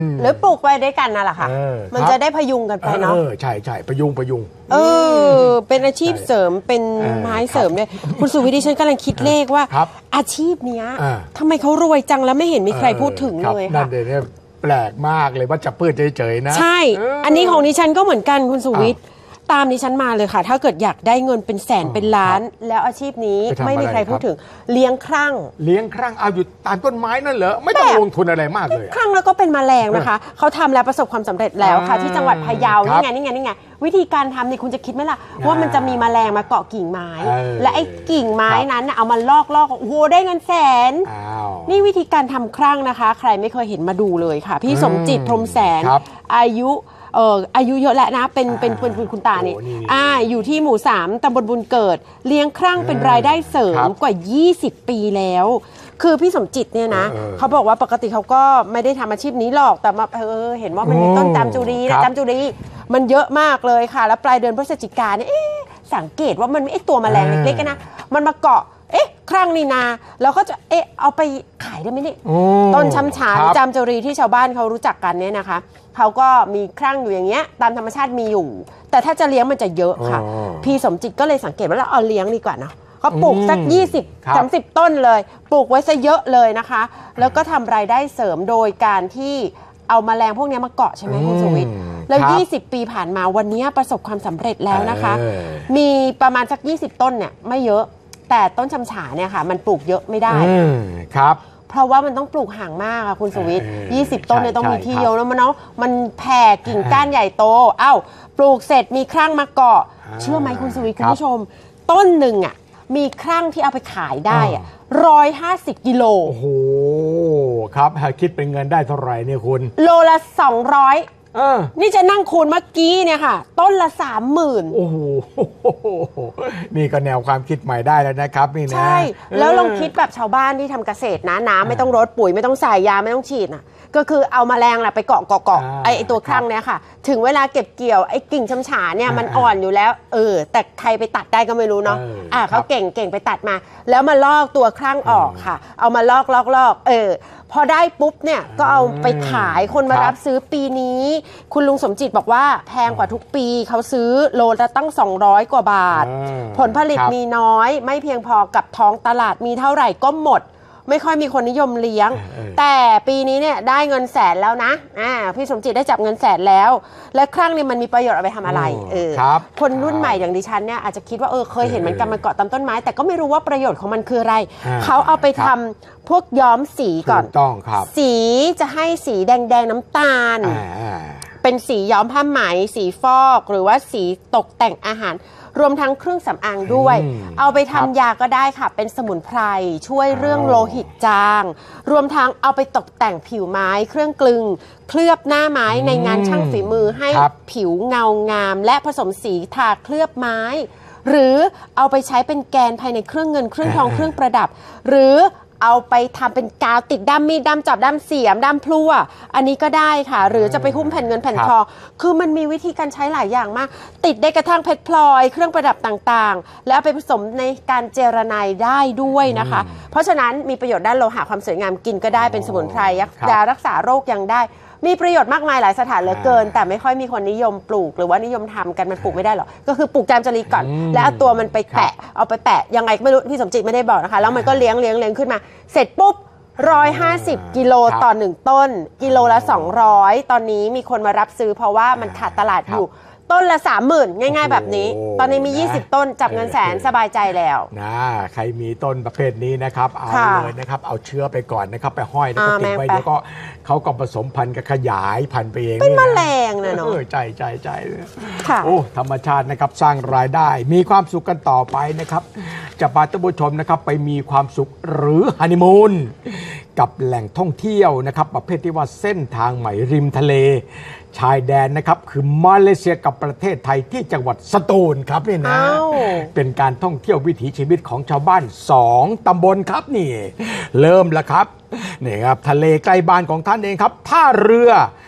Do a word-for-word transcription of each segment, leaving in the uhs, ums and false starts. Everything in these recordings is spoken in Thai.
หรือปลูกไปด้วยกันนั่นแหละค่ะมันจะได้พยุงกันไปเนาะใช่ใช่พยุงพยุงเออเป็นอาชีพเสริมเป็นไม้เสริมเนี่ยคุณสุวิทย์ดิฉันกำลังคิดเลขว่าอาชีพเนี้ยทำไมเขารวยจังแล้วไม่เห็นมีใครพูดถึงเลยค่ะนั่นเดี๋ยวนี้แปลกมากเลยว่าจะเปิดเฉยๆนะใช่อันนี้ของดิฉันก็เหมือนกันคุณสุวิทย์ตามดิฉันมาเลยค่ะถ้าเกิดอยากได้เงินเป็นแสนเป็นล้านแล้วอาชีพนี้ไม่มีใครพูดถึงเลี้ยงครั่งเลี้ยงครั่งเอาอยู่ตามต้นไม้นั่นเหรอไม่ต้องลงทุนอะไรมากเลยครั่งแล้วก็เป็นแมลงนะคะเขาทำแล้วประสบความสำเร็จแล้วค่ะที่จังหวัดพะเยานี่ไงนี่ไงนี่ไงวิธีการทำนี่คุณจะคิดไหมล่ะว่ามันจะมีแมลงมาเกาะกิ่งไม้และไอ้กิ่งไม้นั้นเอามาลอกลอกโอ้โหได้เงินแสนนี่วิธีการทำครั่งนะคะใครไม่เคยเห็นมาดูเลยค่ะพี่สมจิตพรหมแสนอายุเอ่ออายุเยอะแล้วนะเป็นเป็นเป็นคุณตาเนี่ยอ่าอยู่ที่หมู่สามตำบลบุญเกิดเลี้ยงครั่งเป็นรายได้เสริมกว่ายี่สิบปีแล้วคือพี่สมจิตเนี่ยนะเขาบอกว่าปกติเขาก็ไม่ได้ทำอาชีพนี้หรอกแต่มาเออเห็นว่ามันมีต้นจามจุรีนะจามจุรีมันเยอะมากเลยค่ะแล้วปลายเดือนพฤศจิกายนเนี่ยเอ๊ะสังเกตว่ามันไอ้ตัวแมลงเล็กๆนะมันมาเกาะเอ๊ะครั่งนี่นาแล้วก็จะเอ๊ะเอาไปขายได้ไหมนี่ต้นช้ำฉาจามจุรีที่ชาวบ้านเขารู้จักกันเนี่ยนะคะเขาก็มีครั่งอยู่อย่างเงี้ยตามธรรมชาติมีอยู่แต่ถ้าจะเลี้ยงมันจะเยอะค่ะพี่สมจิตก็เลยสังเกตว่าเราเอาเลี้ยงดีกว่านะเขาปลูกสักยี่สิบ สามสิบต้นเลยปลูกไว้ซะเยอะเลยนะคะแล้วก็ทำรายได้เสริมโดยการที่เอาแมลงพวกนี้มาเกาะใช่ไหมคุณสุวิทย์แล้วยี่สิบปีผ่านมาวันนี้ประสบความสำเร็จแล้วนะคะมีประมาณสักยี่สิบต้นเนี่ยไม่เยอะแต่ต้นชำฉาเนี่ยค่ะมันปลูกเยอะไม่ได้ครับเพราะว่ามันต้องปลูกห่างมากค่ะคุณสุวิทย์ยี่สิบต้นเนี่ยต้องมีที่เยอะแล้วมันเนาะมันแผ่กิ่งก้านใหญ่โตเอ้าปลูกเสร็จมีครั่งมาเกาะเชื่อไหมคุณสุวิทย์คุณผู้ชมต้นหนึ่งอ่ะมีครั่งที่เอาไปขายได้อ่ะร้อยห้าสิบกิโลโอ้โหครับคิดเป็นเงินได้เท่าไหร่เนี่ยคุณโลละสองร้อยนี่จะนั่งคูณเมื่อกี้เนี่ยค่ะต้นละสามหมื่นโอ้โหนี่ก็แนวความคิดใหม่ได้แล้วนะครับนี่นะใช่แล้วลองคิดแบบชาวบ้านที่ทำเกษตรนะน้ำไม่ต้องรดปุ๋ยไม่ต้องใส่ยาไม่ต้องฉีดนะก็คือเอาแมลงแหละไปเกาะเกาะเกาะไอ้ตัวครั่งเนี่ยค่ะถึงเวลาเก็บเกี่ยวไอ้กิ่งช้ำฉาเนี่ยมันอ่อนอยู่แล้วเออแต่ใครไปตัดได้ก็ไม่รู้เนาะอ่าเขาเก่งเก่งไปตัดมาแล้วมาลอกตัวครั่งออกค่ะเอามาลอกลอกลอกเออพอได้ปุ๊บเนี่ยก็เอาไปขายคนมารับซื้อปีนี้คุณลุงสมจิตบอกว่าแพงกว่าทุกปีเขาซื้อโลละตั้งสองร้อยกว่าบาทผลผลิตมีน้อยไม่เพียงพอกับท้องตลาดมีเท่าไหร่ก็หมดไม่ค่อยมีคนนิยมเลี้ยงแต่ปีนี้เนี่ยได้เงินแสนแล้วนะอ่าพี่สมจิตได้จับเงินแสนแล้วและครั้งนี้มันมีประโยชน์เอาไปทำอะไรเออคนรุ่นใหม่อย่างดิฉันเนี่ยอาจจะคิดว่าเออเคยเห็นมันกันมันเกาะตามต้นไม้แต่ก็ไม่รู้ว่าประโยชน์ของมันคืออะไรเขาเอาไปทำพวกย้อมสีก่อนต้องครับสีจะให้สีแดงๆน้ำตาลเป็นสีย้อมผ้าไหมสีฟอกหรือว่าสีตกแต่งอาหารรวมทั้งเครื่องสำอางด้วยเอาไปทำยาก็ได้ค่ะเป็นสมุนไพรช่วยเรื่องโลหิตจางรวมทั้งเอาไปตกแต่งผิวไม้เครื่องกลึงเคลือบหน้าไม้ในงานช่างฝีมือให้ผิวเงางามและผสมสีทาเคลือบไม้หรือเอาไปใช้เป็นแกนภายในเครื่องเงินเครื่องทองเครื่องประดับหรือเอาไปทำเป็นกาวติดด้ามมีดด้ามจับด้ามเสียมด้ามพลั่วอันนี้ก็ได้ค่ะหรือจะไปหุ้มแผ่นเงินแผ่นทองคือมันมีวิธีการใช้หลายอย่างมากติดได้กระทั่งเพชรพลอยเครื่องประดับต่างๆแล้วเอาไปผสมในการเจรไนได้ด้วยนะคะเพราะฉะนั้นมีประโยชน์ด้านโลหะความสวยงามกินก็ได้เป็นสมุนไพรยารักษาโรคยังได้มีประโยชน์มากมายหลายสถานเหลือเกินแต่ไม่ค่อยมีคนนิยมปลูกหรือว่านิยมทำกันมันปลูกไม่ได้หรอกก็คือปลูกจามจุรีก่อนแล้วเอาตัวมันไปแปะเอาไปแปะยังไงไม่รู้พี่สมจิตไม่ได้บอกนะคะแล้วมันก็เลี้ยงเลี้ยงเลี้ยงขึ้นมาเสร็จปุ๊บร้อยห้าสิบกิโลต่อหนึ่งต้นกิโลละสองร้อยตอนนี้มีคนมารับซื้อเพราะว่ามันขาดตลาดอยู่ต้นละ สามหมื่น ง่ายๆแบบนี้ตอนนี้มียี่สิบต้นจับเงินแสนสบายใจแล้วนะใครมีต้นประเภทนี้นะครับเอาเลยนะครับเอาเชื้อไปก่อนนะครับไปห้อยแล้วก็ติดไว้แล้วก็เขาก็ผสมพันธุ์กับขยายพันธุ์ไปเองเป็นแมลงนะเนาะใจใจใจโอ้ธรรมชาตินะครับสร้างรายได้มีความสุขกันต่อไปนะครับจะพาท่านผู้ชมนะครับไปมีความสุขหรือฮันนีมูนกับแหล่งท่องเที่ยวนะครับประเภทที่ว่าเส้นทางใหม่ริมทะเลชายแดนนะครับคือมาเลเซียกับประเทศไทยที่จังหวัดสตูลครับนี่นะเป็นการท่องเที่ยววิถีชีวิตของชาวบ้านสองตำบลครับนี่เริ่มแล้วครับนี่ครับทะเลใกล้บ้านของท่านเองครับท่าเรือ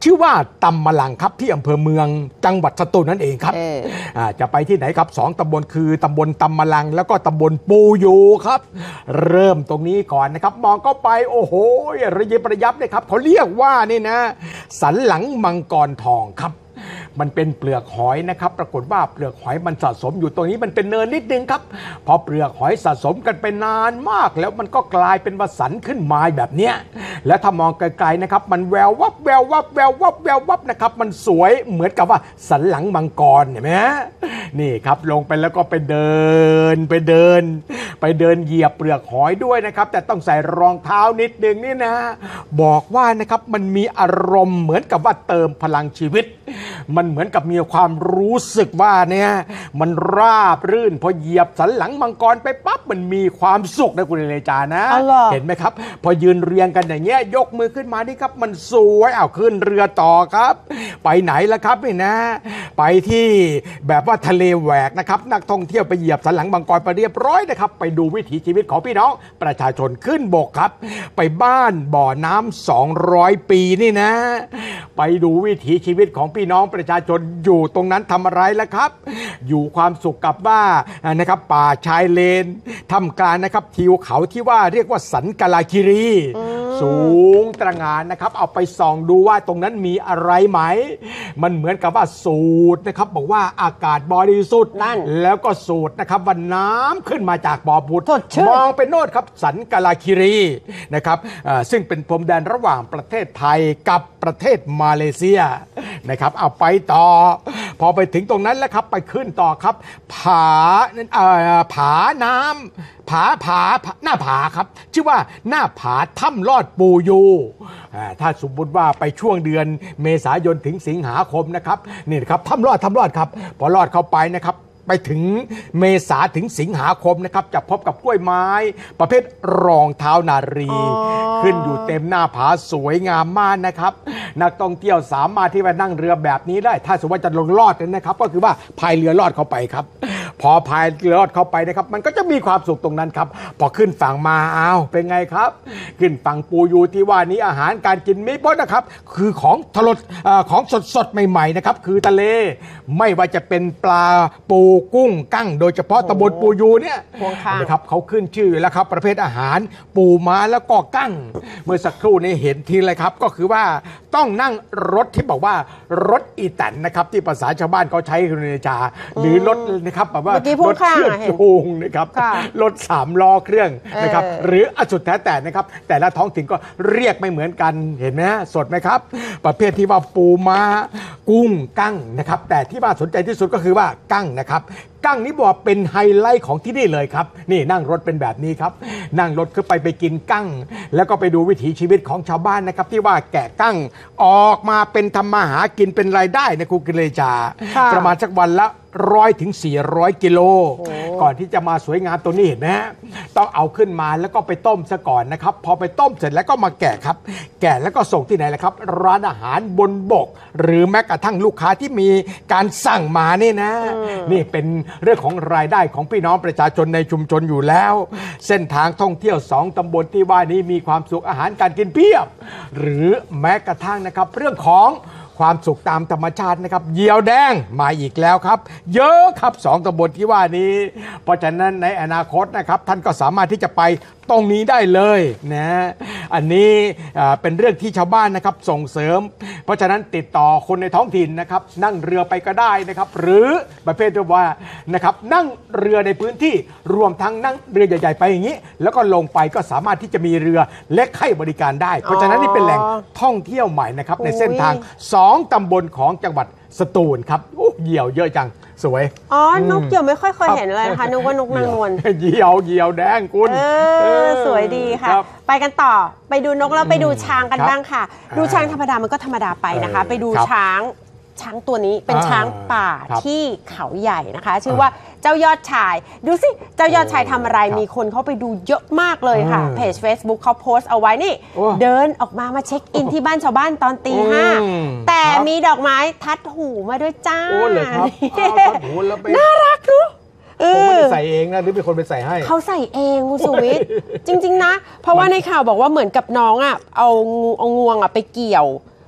ชื่อว่าตำมะลังครับที่อำเภอเมืองจังหวัดสตูลนั่นเองครับจะไปที่ไหนครับสองตำบลคือตำบลตำมะลังแล้วก็ตำบลปูยูครับเริ่มตรงนี้ก่อนนะครับมองเข้าไปโอ้โหระยิบระยับเลยครับเขาเรียกว่านี่นะสันหลังมังกรทองครับมันเป็นเปลือกหอยนะครับปรากฏว่าเปลือกหอยมันสะสมอยู่ตรงนี้มันเป็นเนินนิดนึงครับพอเปลือกหอยสะสมกันไปนานมากแล้วมันก็กลายเป็นวสันขึ้นมาแบบเนี้ยแล้วถ้ามองไกลๆนะครับมันแวววับแวววับแวววับแวววับนะครับมันสวยเหมือนกับว่าสันหลังมังกรเห็นไหมนี่ครับลงไปแล้วก็ไปเดินไปเดินไปเดินเหยียบเปลือกหอยด้วยนะครับแต่ต้องใส่รองเท้านิดนึงนี่นะบอกว่านะครับมันมีอารมณ์เหมือนกับว่าเติมพลังชีวิตมันเหมือนกับมีความรู้สึกว่าเนี่ยมันราบรื่นพอเหยียบสันหลังมังกรไปปั๊บมันมีความสุขนะคุณเลจานะเห็นไหมครับพอยืนเรียงกันอย่างเงี้ยยกมือขึ้นมานี่ครับมันสวยเอาขึ้นเรือต่อครับไปไหนล่ะครับนี่นะไปที่แบบว่าทะเลแหวกนะครับนักท่องเที่ยวไปเหยียบสันหลังมังกรไปเรียบร้อยนะครับไปดูวิถีชีวิตของพี่น้องประชาชนขึ้นบกครับไปบ้านบ่อน้ำสองร้อยปีนี่นะไปดูวิถีชีวิตของพี่น้องประชาชนอยู่ตรงนั้นทำอะไรล่ะครับอยู่ความสุขกับว่านะครับป่าชายเลนทำการนะครับทิวเขาที่ว่าเรียกว่าสันกลาคิรีสูงตระหง่านนะครับเอาไปส่องดูว่าตรงนั้นมีอะไรไหมมันเหมือนกับว่าสูตรนะครับบอกว่าอากาศบริสุทธิ์แล้วก็สูตรนะครับว่าน้ำขึ้นมาจากบ่อผุดมองไปโน่นครับสันกลาคิรีนะครับซึ่งเป็นพรมแดนระหว่างประเทศไทยกับประเทศมาเลเซียนะครับเอาไปต่อพอไปถึงตรงนั้นแล้วครับไปขึ้นต่อครับผาผาน้ำผาผาหน้าผาครับชื่อว่าหน้าผาถ้ำลอดปูยูถ้าสมมติว่าไปช่วงเดือนเมษายนถึงสิงหาคมนะครับนี่นะครับถ้ำลอดถ้ำลอดครับพอลอดเข้าไปนะครับไปถึงเมษาถึงสิงหาคมนะครับจะพบกับกล้วยไม้ประเภทรองเท้านารีขึ้นอยู่เต็มหน้าผาสวยงามมากนะครับนักท่องเที่ยวสามารถที่จะนั่งเรือแบบนี้ได้ถ้าสมมติว่าจะลงลอดนะครับก็คือว่าพายเรือลอดเข้าไปครับพอพายเรือลอดเข้าไปนะครับมันก็จะมีความสุขตรงนั้นครับพอขึ้นฝั่งมาอ้าวเป็นไงครับขึ้นฝั่งปูยูที่ว่านี้อาหารการกินไม่พอนะครับคือของทลดของสดๆใหม่ๆนะครับคือทะเลไม่ว่าจะเป็นปลาปูกุ้งกั้งโดยเฉพาะตำบลปูยูเนี่ยนะครับเขาขึ้นชื่อแล้วครับประเภทอาหารปูม้าแล้วก็กั้งเมื่อสักครู่นี้เห็นทีเลยครับก็คือว่าต้องนั่งรถที่บอกว่ารถอีแตนนะครับที่ภาษาชาวบ้านเขาใช้คือเนจาหรือรถนะครับแบบว่ารถเครื่องจูงนะครับรถสามล้อเครื่องนะครับหรืออสุดแท้แต่นะครับแต่ละท้องถิ่นก็เรียกไม่เหมือนกันเห็นไหมสดไหมครับประเภทที่ว่าปูม้ากุ้งกั้งนะครับแต่ที่ว่าสนใจที่สุดก็คือว่ากั้งนะครับกั้งนี้บอกเป็นไฮไลท์ของที่นี่เลยครับนี่นั่งรถเป็นแบบนี้ครับนั่งรถขึ้นไปไปกินกั้งแล้วก็ไปดูวิถีชีวิตของชาวบ้านนะครับที่ว่าแกะกั้งออกมาเป็นทำมาหากินเป็นรายได้ในคุณกิเลจาประมาณสักวันละร้อยถึงสี่ร้อยกิโลก่อนที่จะมาสวยงามตัวนี้เห็นไหมต้องเอาขึ้นมาแล้วก็ไปต้มซะก่อนนะครับพอไปต้มเสร็จแล้วก็มาแกะครับแกะแล้วก็ส่งที่ไหนล่ะครับร้านอาหารบนบกหรือแม้กระทั่งลูกค้าที่มีการสั่งมานี่นะนี่เป็นเรื่องของรายได้ของพี่น้องประชาชนในชุมชนอยู่แล้วเส้นทางท่องเที่ยวสองตำบลที่ว่านี้มีความสุขอาหารการกินเพียบหรือแม้กระทั่งนะครับเรื่องของความสุขตามธรรมชาตินะครับเหยี่ยวแดงมาอีกแล้วครับเยอะครับสองตำบลที่ว่านี้เพราะฉะนั้นในอนาคตนะครับท่านก็สามารถที่จะไปตรงนี้ได้เลยนะอันนี้เป็นเรื่องที่ชาวบ้านนะครับส่งเสริมเพราะฉะนั้นติดต่อคนในท้องถิ่นนะครับนั่งเรือไปก็ได้นะครับหรือประเภทที่ว่านะครับนั่งเรือในพื้นที่รวมทั้งนั่งเรือใหญ่ๆไปอย่างนี้แล้วก็ลงไปก็สามารถที่จะมีเรือเล็กให้บริการได้เพราะฉะนั้นนี่เป็นแหล่งท่องเที่ยวใหม่นะครับในเส้นทางสองตำบลของจังหวัดสตูลครับโอ้เหยี่ยวเยอะจังสวยอ๋อนกเหยี่ยวไม่ค่อยเคยเห็นเลยนะคะนึกว่านกนางนวลเหยี่ยวเหยี่ยวแดงคุณเออสวยดีค่ะไปกันต่อไปดูนกแล้วไปดูช้างกันบ้างค่ะดูช้างธรรมดามันก็ธรรมดาไปนะคะไปดูช้างช้างตัวนี้เป็นช้างป่าที่เขาใหญ่นะคะชื่อว่าเจ้ายอดชายดูสิเจ้ายอดชายทำอะไรมีคนเข้าไปดูเยอะมากเลยค่ะเพจ Facebook เขาโพสต์เอาไว้นี่เดินออกมามาเช็คอินที่บ้านชาวบ้านตอนตีห้าแต่มีดอกไม้ทัดหูมาด้วยจ้าโอ้เลยครับน่ารักดูผมไม่ได้ใส่เองนะหรือเป็นคนไปใส่ให้เขาใส่เองคุณสุวิทย์จริงๆนะเพราะว่าในข่าวบอกว่าเหมือนกับน้องอ่ะเอางูเอางวงอ่ะไปเกี่ยว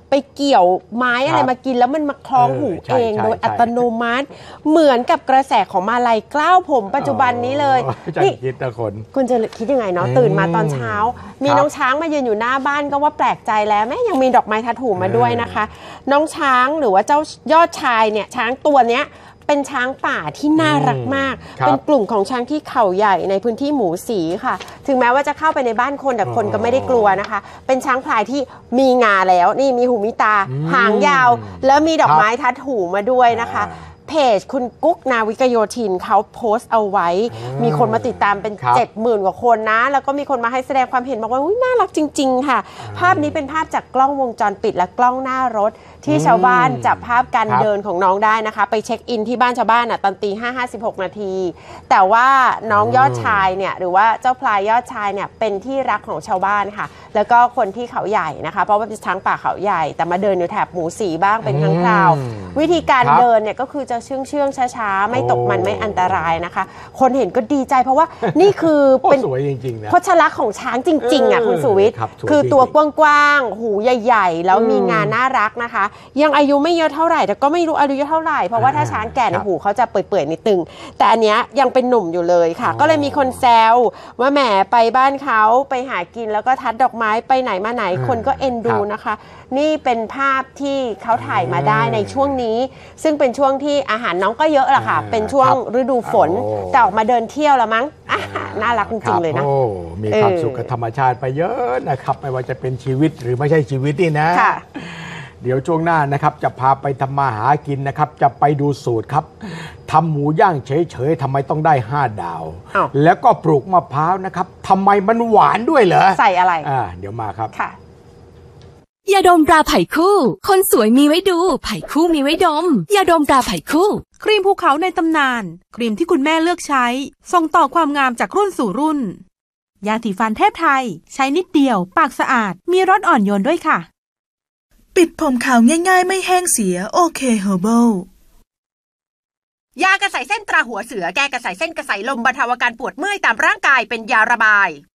ไปเกี่ยวไม้อะไรมากินแล้วมันมาคล้องหูเองโดยอัตโนมัติเหมือนกับกระแสของมาลัยเกล้าผมปัจจุบันนี้เลยนี่คิดแต่คนคุณจะคิดยังไงเนาะตื่นมาตอนเช้ามีน้องช้างมายืนอยู่หน้าบ้านก็ว่าแปลกใจแล้วแม่ยังมีดอกไม้ทัดหูมาด้วยนะคะน้องช้างหรือว่าเจ้ายอดชายเนี่ยช้างตัวเนี้ยเป็นช้างป่าที่น่ารักมากเป็นกลุ่มของช้างที่เขาใหญ่ในพื้นที่หมูสีค่ะถึงแม้ว่าจะเข้าไปในบ้านคนแต่คนก็ไม่ได้กลัวนะคะเป็นช้างพลายที่มีงาแล้วนี่มีหูมีตาหางยาวแล้วมีดอกไม้ทัดหูมาด้วยนะคะเพจคุณกุ๊กนาวิกโยธินเขาโพสต์เอาไว้มีคนมาติดตามเป็น เจ็ดหมื่น กว่าคนนะแล้วก็มีคนมาให้แสดงความเห็นบอกว่าอุ๊ยน่ารักจริงๆค่ะภาพนี้เป็นภาพจากกล้องวงจรปิดและกล้องหน้ารถที่ชาวบ้านจับภาพการเดินของน้องได้นะคะไปเช็คอินที่บ้านชาวบ้านอ่ะตอนตีห้าห้าสิบหกนาทีแต่ว่าน้องยอดชายเนี่ยหรือว่าเจ้าพลายยอดชายเนี่ยเป็นที่รักของชาวบ้านค่ะแล้วก็คนที่เขาใหญ่นะคะเพราะว่าเป็นช้างป่าเขาใหญ่แต่มาเดินอยู่แถบหมูสีบ้างเป็นครั้งคราววิธีการเดินเนี่ยก็คือจะเชื่องเชื่องช้าๆไม่ตกมันไม่อันตรายนะคะคนเห็นก็ดีใจเพราะว่านี่คือเป็นสวยจริงๆนะพจลักษณ์ของช้างจริงๆอ่ะคุณสุวิทย์คือตัวกว้างๆหูใหญ่ๆแล้วมีงานน่ารักนะคะยังอายุไม่เยอะเท่าไหร่แต่ก็ไม่รู้อายุเท่าไหร่เพราะว่าถ้าช้างแก่ในหูเขาจะเปื่อยๆนิดนึงแต่อันเนี้ยยังเป็นหนุ่มอยู่เลยค่ะก็เลยมีคนแซวว่าแหมไปบ้านเขาไปหากินแล้วก็ทัดดอกไม้ไปไหนมาไหนคนก็เอ็นดูนะคะนี่เป็นภาพที่เขาถ่ายมาได้ในช่วงนี้ซึ่งเป็นช่วงที่อาหารน้องก็เยอะแหละค่ะเป็นช่วงฤดูฝนแต่ออกมาเดินเที่ยวแล้วมั้งน่ารักจริงๆเลยนะมีความสุขกับธรรมชาติไปเยอะนะครับไม่ว่าจะเป็นชีวิตหรือไม่ใช่ชีวิตนี่นะเดี๋ยวช่วงหน้านะครับจะพาไปทำมาหากินนะครับจะไปดูสูตรครับทำหมูย่างเฉยๆทำไมต้องได้ห้าดาวแล้วก็ปลูกมะพร้าวนะครับทำไมมันหวานด้วยเหรอใส่อะไรอ่าเดี๋ยวมาครับค่ะยาดมตราไผ่คู่คนสวยมีไว้ดูไผ่คู่มีไว้ดมยาดมตราไผ่คู่ครีมภูเขาในตำนานครีมที่คุณแม่เลือกใช้ส่งต่อความงามจากรุ่นสู่รุ่นยาสีฟันเทพไทยใช้นิดเดียวปากสะอาดมีรสอ่อนโยนด้วยค่ะปิดผมขาวง่ายๆไม่แห้งเสียโอเคเฮอร์เบิลยากระสายเส้นตราหัวเสือแก้กระสายเส้นกระสายลมบรรเทาอาการปวดเมื่อยตามร่างกายเป็นยาระบาย